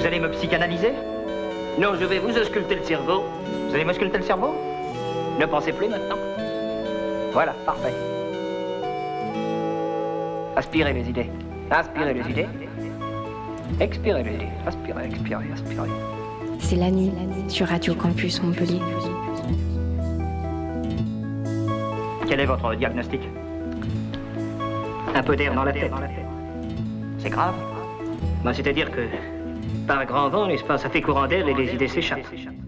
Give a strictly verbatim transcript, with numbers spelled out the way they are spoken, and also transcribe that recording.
Vous allez me psychanalyser? Non, je vais vous ausculter le cerveau. Vous allez m'ausculter le cerveau? Ne pensez plus maintenant? Voilà, parfait. Aspirez les idées. Inspirez les idées. Expirez les idées. Aspirez, expirez, aspirez. C'est la nuit sur Radio Campus Montpellier. Quel est votre diagnostic? Un peu d'air dans la tête. C'est grave? Ben, c'est-à-dire que, par grand vent, n'est-ce pas, ça fait courant d'air et les idées s'échappent.